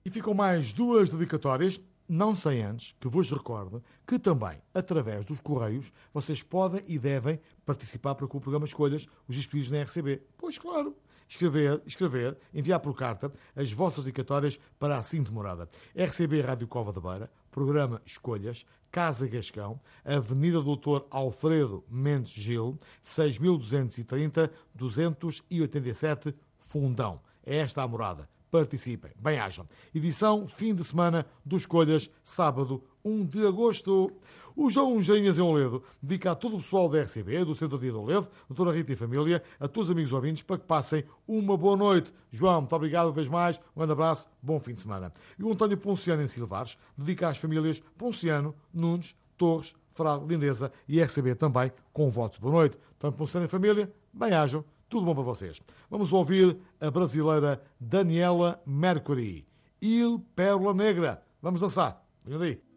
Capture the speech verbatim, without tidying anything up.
E ficam mais duas dedicatórias. Não sei antes que vos recordo que também, através dos correios, vocês podem e devem participar para que o programa Escolhas os despedidos na R C B. Pois claro, escrever, escrever, enviar por carta as vossas dedicatórias para a seguinte morada: R C B Rádio Cova da Beira, programa Escolhas, Casa Gascão, Avenida doutor Alfredo Mendes Gil, seis mil duzentos e trinta, duzentos e oitenta e sete, Fundão. É esta a morada. Participem, bem-ajam. Edição fim de semana do Escolhas, sábado, um de agosto. O João Geinhas em Oledo dedica a todo o pessoal da R C B, do Centro Dia de Oledo, doutora Rita e família, a todos os amigos ouvintes, para que passem uma boa noite. João, muito obrigado uma vez mais, um grande abraço, bom fim de semana. E o António Ponciano em Silvares dedica às famílias Ponciano, Nunes, Torres, Frade, Lindeza e R C B também, com votos. Boa noite. António Ponciano e família, bem-ajam. Tudo bom para vocês. Vamos ouvir a brasileira Daniela Mercury. Il Pérola Negra. Vamos dançar. Vem aí.